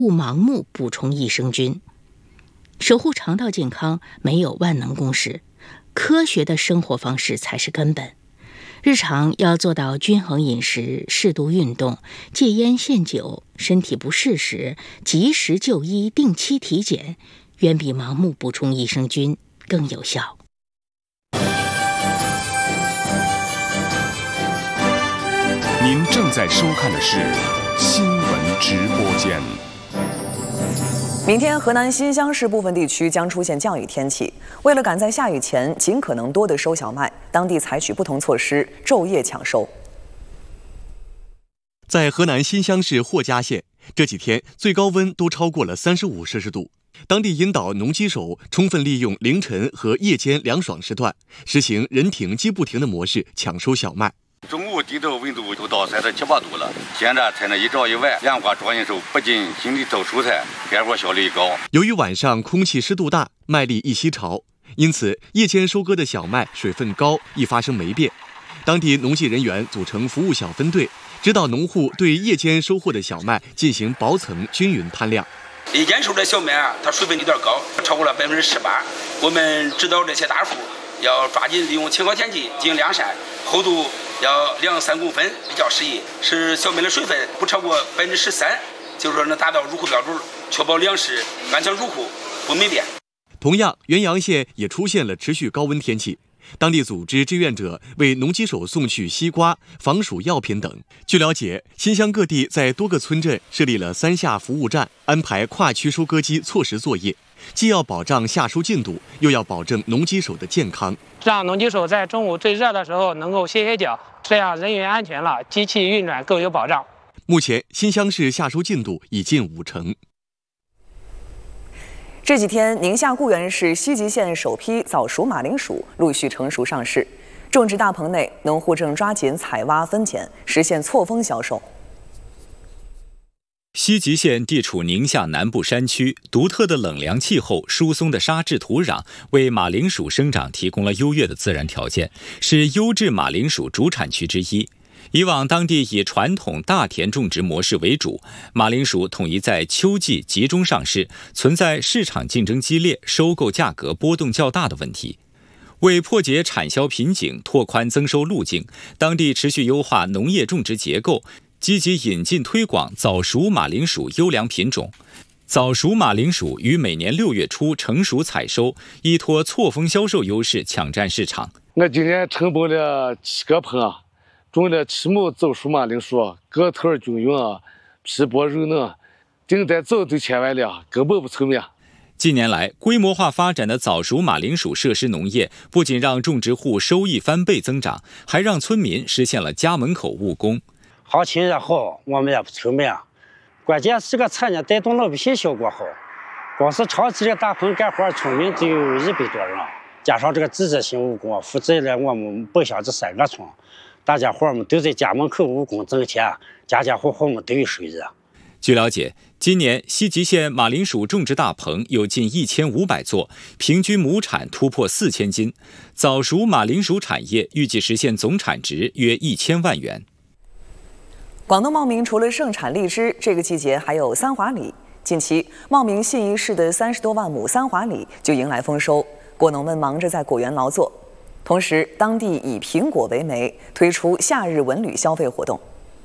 勿盲目补充益生菌。守护肠道健康没有万能公式，科学的生活方式才是根本。日常要做到均衡饮食、适度运动、戒烟限酒，身体不适时及时就医、定期体检，远比盲目补充益生菌更有效。 您正在收看的是新闻直播间。 明天河南新乡市部分地区将出现降雨天气，为了赶在下雨前尽可能多的收小麦，当地采取不同措施，昼夜抢收。 在河南新乡市霍家县，这几天最高温都超过了35摄氏度。当地引导农机手充分利用凌晨和夜间凉爽时段，实行人停机不停的模式抢收小麦。 中午低头温度都到37、8度了，现在才能一早一晚两花庄稼时候，不仅心里头蔬菜，干活效率高。 由于晚上空气湿度大，麦粒易吸潮，因此夜间收割的小麦水分高，易发生霉变。当地农技人员组成服务小分队，指导农户对夜间收获的小麦进行薄层均匀摊晾。 夜间收的小麦它水分有点高，超过了18%。我们指导这些大户要抓紧利用青蒿田机进行晾晒，厚度要2-3公分比较适宜，使小麦的水分不超过13%，就是说能达到入库标准，确保粮食安全入库不霉变。 同样，原阳县也出现了持续高温天气，当地组织志愿者为农机手送去西瓜、防暑药品等。据了解，新乡各地在多个村镇设立了3下服务站，安排跨区收割机错时作业，既要保障下收进度，又要保证农机手的健康， 让农机手在中午最热的时候能够歇脚，这样人员安全了，机器运转更有保障。 目前新乡市下收进度已近50%。 这几天，宁夏固原市西吉县首批早熟马铃薯陆续成熟上市，种植大棚内，农户正抓紧采挖分拣，实现错峰销售。 西吉县地处宁夏南部山区，独特的冷凉气候、疏松的沙质土壤，为马铃薯生长提供了优越的自然条件，是优质马铃薯主产区之一。以往当地以传统大田种植模式为主，马铃薯统一在秋季集中上市，存在市场竞争激烈、收购价格波动较大的问题。为破解产销瓶颈、拓宽增收路径，当地持续优化农业种植结构，积极引进推广早熟马铃薯优良品种。早熟马铃薯于每年6月初成熟采收，依托错峰销售优势抢占市场。 我今天承包了7个棚，种了7亩早熟马铃薯，个头均匀，皮薄肉嫩，订单早都签完了，根本不愁卖。 近年来，规模化发展的早熟马铃薯设施农业，不仅让种植户收益翻倍增长，还让村民实现了家门口务工。 行情也好，我们也不愁卖。关键是个产业带动老百姓效果好。光是长期的大棚干活，村民就有100多人，加上这个季节性务工，负责了我们本乡这3个村。大家伙们都在家门口务工挣钱，家家户户们都有收入。 据了解，今年西吉县马铃薯种植大棚有近1500座，平均亩产突破4000斤。早熟马铃薯产业预计实现总产值约1000万元。 广东茂名除了盛产荔枝，这个季节还有三华李。近期，茂名信义市的30多万亩三华李就迎来丰收，果农们忙着在果园劳作。同时，当地以苹果为媒，推出夏日文旅消费活动。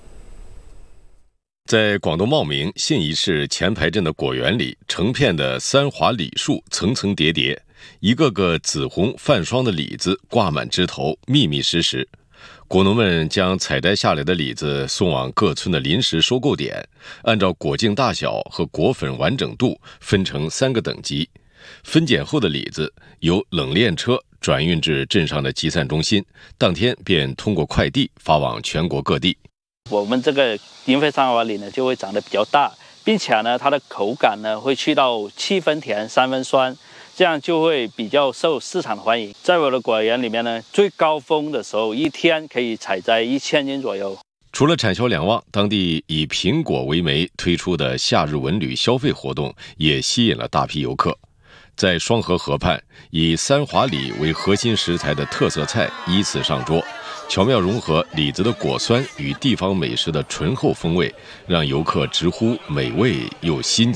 在广东茂名信义市前排镇的果园里，成片的三华李树层层叠叠，一个个紫红泛霜的李子挂满枝头，密密实实。果农们将采摘下来的李子送往各村的临时收购点，按照果径大小和果粉完整度分成3个等级。分拣后的李子由冷链车转运至镇上的集散中心，当天便通过快递发往全国各地。 我们这个银飞三华李呢，就会长得比较大，并且呢，它的口感呢会去到7分甜3分酸，这样就会比较受市场的欢迎。在我的果园里面呢，最高峰的时候一天可以采摘1000斤左右。 除了产销两旺，当地以苹果为媒推出的夏日文旅消费活动也吸引了大批游客。 在双河河畔，以三华李为核心食材的特色菜依次上桌，巧妙融合李子的果酸与地方美食的醇厚风味，让游客直呼美味又新奇。